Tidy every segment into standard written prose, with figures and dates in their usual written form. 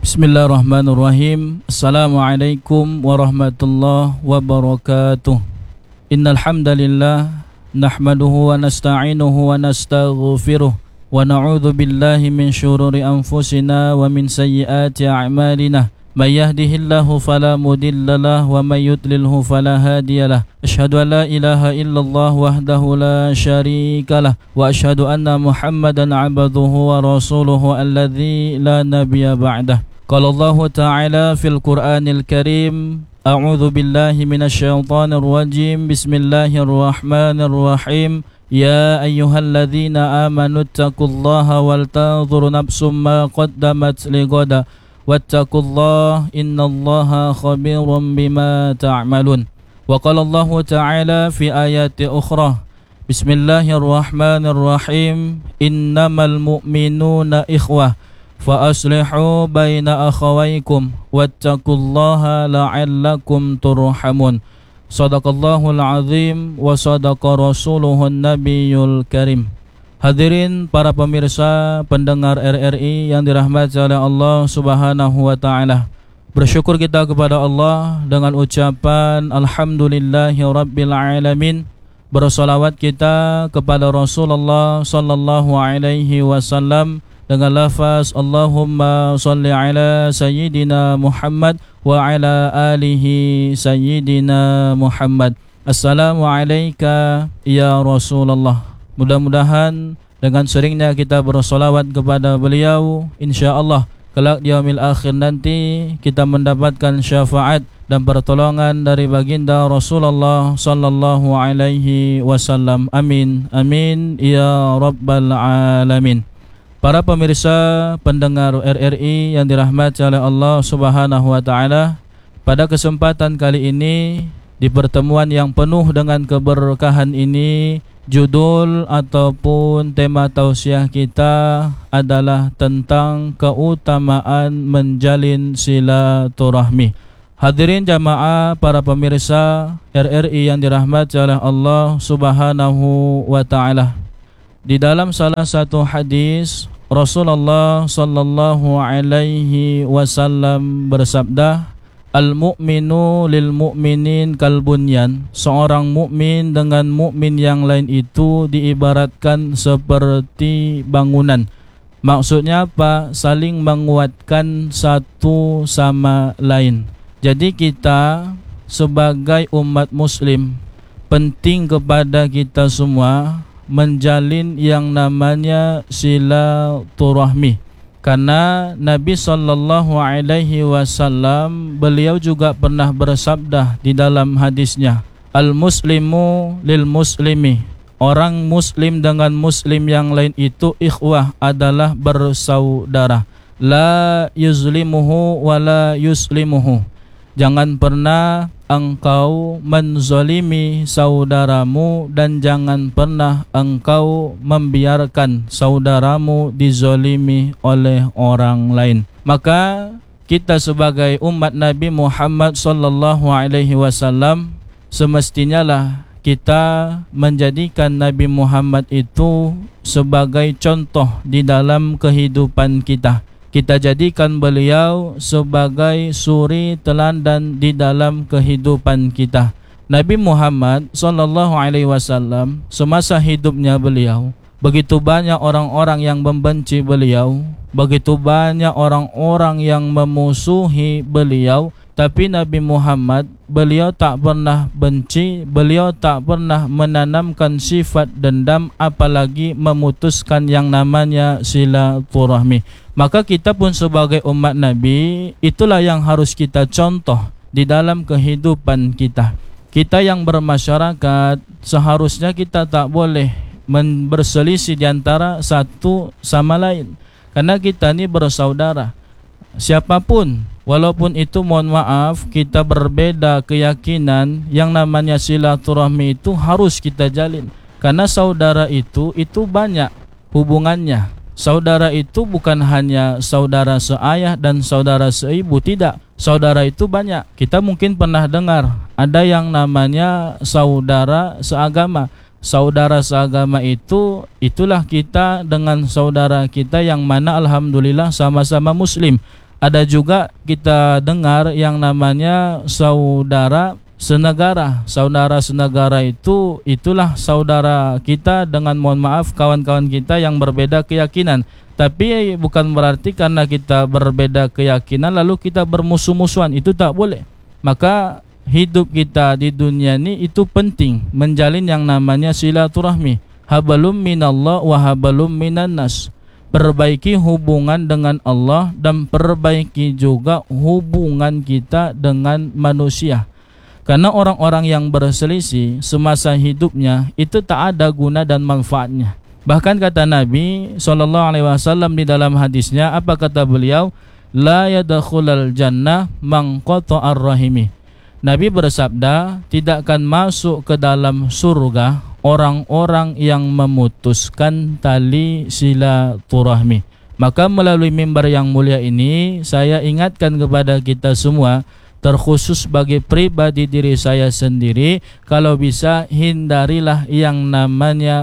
Bismillahirrahmanirrahim. Assalamualaikum warahmatullahi wabarakatuh. Innal hamdalillah nahmaduhu wa nasta'inuhu wa nastaghfiruh wa na'udzu billahi min syururi anfusina wa min sayyiati a'malina. May yahdihillahu fala mudhillalah wa may yudlilhu fala hadiyalah. Asyhadu an la ilaha illallah wahdahu la syarikalah wa asyhadu anna Muhammadan 'abduhu wa rasuluhu alladzi la nabiyya ba'dah. Qala Allah Ta'ala fil Qur'anil Karim, a'udzu billahi minasyaitonir rajim. Bismillahirrahmanirrahim. Ya ayyuhalladzina amanu taqullaha wal tanzur nafsum ma qaddamat lighada wattaqullaha innallaha khabirum bima ta'malun. Wa qala Allah Ta'ala fi ayati ukhra, Bismillahirrahmanirrahim. Innamal mu'minuna ikhwah fa aslihu baina akhawaykum wattaqullaha la'allakum turhamun. Shadaqallahul azim wa sadaqa rasuluhun nabiyul karim. Hadirin para pemirsa pendengar RRI yang dirahmati oleh Allah Subhanahu wa taala. Bersyukur kita kepada Allah dengan ucapan alhamdulillahi rabbil alamin. Bersolawat kita kepada Rasulullah sallallahu alaihi wasallam dengan lafaz Allahumma salli ala sayyidina Muhammad wa ala alihi sayyidina Muhammad. Assalamu alayka ya Rasulullah. Mudah-mudahan dengan seringnya kita bersolawat kepada beliau, insyaAllah kelak di yaumil akhir nanti kita mendapatkan syafaat dan pertolongan dari baginda Rasulullah sallallahu alaihi wasallam. Amin amin ya rabbal alamin. Para pemirsa pendengar RRI yang dirahmati oleh Allah Subhanahu wa taala, pada kesempatan kali ini di pertemuan yang penuh dengan keberkahan ini, judul ataupun tema tausiah kita adalah tentang keutamaan menjalin silaturahmi. Hadirin jamaah para pemirsa RRI yang dirahmati oleh Allah Subhanahu wa taala. Di dalam salah satu hadis Rasulullah sallallahu alaihi wasallam bersabda, Al-mu'minu lil mu'minin kal bunyan. Seorang mukmin dengan mukmin yang lain itu diibaratkan seperti bangunan. Maksudnya apa? Saling menguatkan satu sama lain. Jadi kita sebagai umat muslim, penting kepada kita semua menjalin yang namanya silaturahmi. Karena Nabi sallallahu alaihi wasallam beliau juga pernah bersabda di dalam hadisnya, Al-muslimu lil muslimi. Orang muslim dengan muslim yang lain itu ikhwah, adalah bersaudara. La yuzlimuhu wa la yuslimuhu. Jangan pernah engkau menzalimi saudaramu dan jangan pernah engkau membiarkan saudaramu dizalimi oleh orang lain. Maka kita sebagai umat Nabi Muhammad sallallahu alaihi wasallam semestinya lah kita menjadikan Nabi Muhammad itu sebagai contoh di dalam kehidupan kita. Kita jadikan beliau sebagai suri teladan di dalam kehidupan kita. Nabi Muhammad sallallahu alaihi wasallam semasa hidupnya beliau, begitu banyak orang-orang yang membenci beliau, begitu banyak orang-orang yang memusuhi beliau, tapi Nabi Muhammad beliau tak pernah benci, beliau tak pernah menanamkan sifat dendam, apalagi memutuskan yang namanya silaturahmi. Maka kita pun sebagai umat Nabi, itulah yang harus kita contoh di dalam kehidupan kita. Kita yang bermasyarakat, seharusnya kita tak boleh berselisih di antara satu sama lain. Karena kita ni bersaudara. Siapapun, walaupun itu mohon maaf, kita berbeda keyakinan, yang namanya silaturahmi itu harus kita jalin. Karena saudara itu banyak hubungannya. Saudara itu bukan hanya saudara seayah dan saudara seibu, tidak. Saudara itu banyak. Kita mungkin pernah dengar ada yang namanya saudara seagama. Saudara seagama itulah kita dengan saudara kita yang mana alhamdulillah sama-sama muslim. Ada juga kita dengar yang namanya saudara senegara. Saudara senegara itulah saudara kita dengan, mohon maaf, kawan-kawan kita yang berbeda keyakinan. Tapi bukan berarti karena kita berbeda keyakinan lalu kita bermusuh-musuhan, itu tak boleh. Maka hidup kita di dunia ini itu penting menjalin yang namanya silaturahmi. Habalum minallah wa habalum minan nas. Perbaiki hubungan dengan Allah dan perbaiki juga hubungan kita dengan manusia. Karena orang-orang yang berselisih semasa hidupnya itu tak ada guna dan manfaatnya. Bahkan kata Nabi SAW di dalam hadisnya, apa kata beliau? La yadkhulul jannah man qata'ar rahimi. Nabi bersabda, tidak akan masuk ke dalam surga orang-orang yang memutuskan tali silaturahmi. Maka melalui mimbar yang mulia ini, saya ingatkan kepada kita semua, terkhusus bagi pribadi diri saya sendiri, kalau bisa hindarilah yang namanya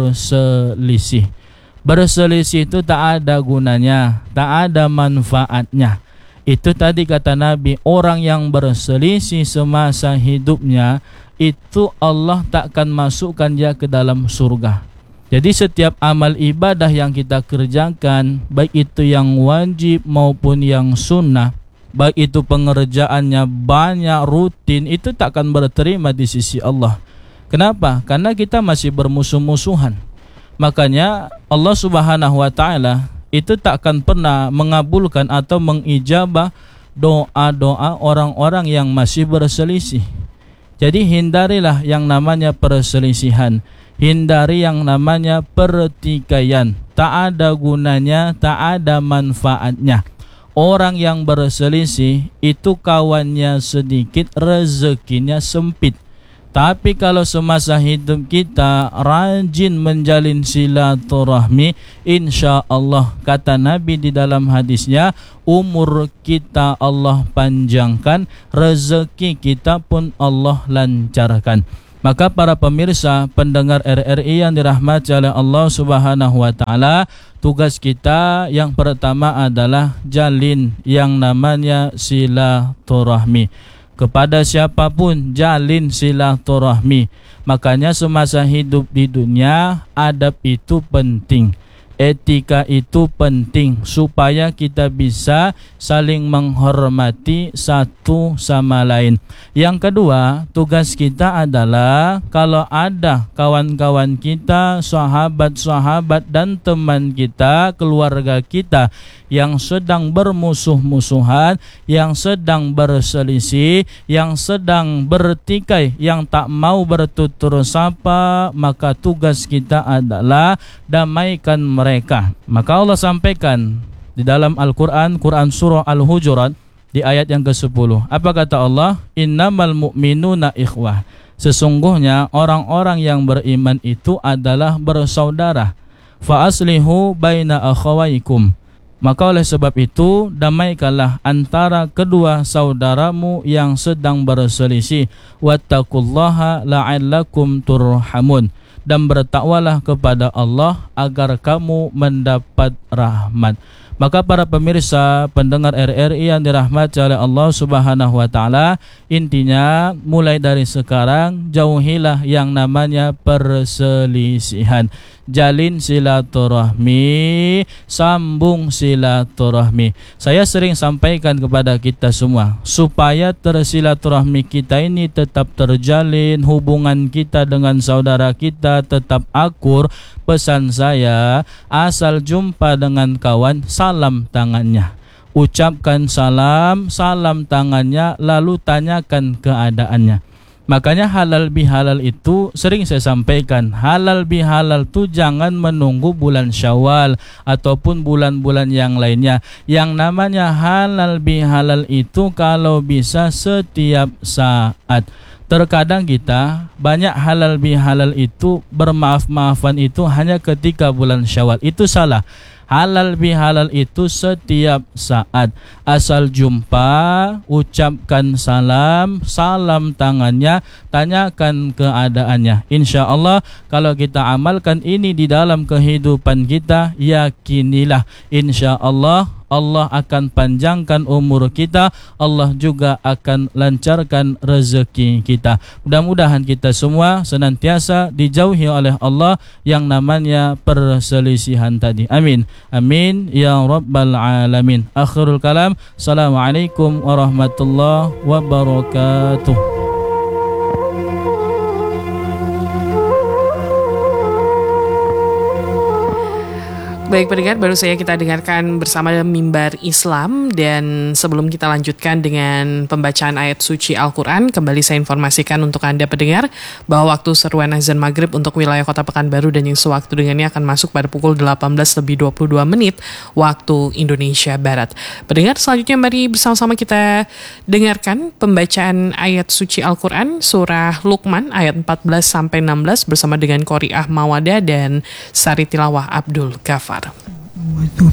berselisih. Berselisih itu tak ada gunanya, tak ada manfaatnya. Itu tadi kata Nabi, orang yang berselisih semasa hidupnya, itu Allah takkan masukkan dia ke dalam surga. Jadi setiap amal ibadah yang kita kerjakan, baik itu yang wajib maupun yang sunnah, baik itu pengerjaannya banyak, rutin, itu takkan berterima di sisi Allah. Kenapa? Karena kita masih bermusuh-musuhan. Makanya Allah Subhanahu wa Ta'ala itu takkan pernah mengabulkan atau mengijabah doa-doa orang-orang yang masih berselisih. Jadi hindarilah yang namanya perselisihan, hindari yang namanya pertikaian. Tak ada gunanya, tak ada manfaatnya. Orang yang berselisih itu kawannya sedikit, rezekinya sempit. Tapi kalau semasa hidup kita rajin menjalin silaturahmi, insya Allah, kata Nabi di dalam hadisnya, umur kita Allah panjangkan, rezeki kita pun Allah lancarkan. Maka para pemirsa pendengar RRI yang dirahmati oleh Allah Subhanahu wa Ta'ala, tugas kita yang pertama adalah jalin yang namanya silaturahmi. Kepada siapapun jalin silaturahmi. Makanya semasa hidup di dunia, adab itu penting, etika itu penting, supaya kita bisa saling menghormati satu sama lain. Yang kedua, tugas kita adalah kalau ada kawan-kawan kita, sahabat-sahabat dan teman kita, keluarga kita yang sedang bermusuh-musuhan, yang sedang berselisih, yang sedang bertikai, yang tak mau bertutur sapa, maka tugas kita adalah damaikan mereka. Maka Allah sampaikan di dalam Al-Quran, Quran Surah Al-Hujurat di ayat yang ke-10. Apa kata Allah? Innamal mu'minuna ikhwah. Sesungguhnya orang-orang yang beriman itu adalah bersaudara. Fa aslihu baina akhawaikum. Maka oleh sebab itu, damaikanlah antara kedua saudaramu yang sedang berselisih. Wattaqullaha la'allakum turhamun. Dan bertakwalah kepada Allah agar kamu mendapat rahmat. Maka para pemirsa pendengar RRI yang dirahmati oleh Allah Subhanahu wa Ta'ala, intinya mulai dari sekarang jauhilah yang namanya perselisihan. Jalin silaturahmi, sambung silaturahmi. Saya sering sampaikan kepada kita semua, supaya tersilaturahmi kita ini tetap terjalin, hubungan kita dengan saudara kita tetap akur. Pesan saya, asal jumpa dengan kawan, salam tangannya. Ucapkan salam, salam tangannya, lalu tanyakan keadaannya. Makanya halal bihalal itu sering saya sampaikan, halal bihalal itu jangan menunggu bulan Syawal ataupun bulan-bulan yang lainnya. Yang namanya halal bihalal itu kalau bisa setiap saat. Terkadang kita banyak halal bihalal itu, bermaaf-maafan itu hanya ketika bulan Syawal. Itu salah. Halal bihalal itu setiap saat. Asal jumpa, ucapkan salam, salam tangannya, tanyakan keadaannya. Insya Allah kalau kita amalkan ini di dalam kehidupan kita, yakinilah insya Allah Allah akan panjangkan umur kita, Allah juga akan lancarkan rezeki kita. Mudah-mudahan kita semua senantiasa dijauhi oleh Allah yang namanya perselisihan tadi. Amin. Amin ya rabbal alamin. Akhirul kalam. Assalamualaikum warahmatullahi wabarakatuh. Baik pendengar, baru saja kita dengarkan bersama Mimbar Islam, dan sebelum kita lanjutkan dengan pembacaan ayat suci Al-Quran, kembali saya informasikan untuk Anda pendengar bahwa waktu seruan azan maghrib untuk wilayah Kota Pekanbaru dan yang sewaktu dengannya akan masuk pada pukul 18:22 waktu Indonesia Barat. Pendengar, selanjutnya mari bersama-sama kita dengarkan pembacaan ayat suci Al-Quran surah Luqman ayat 14-16 bersama dengan Qori'ah Mawadah dan Sari Tilawah Abdul Ghafar.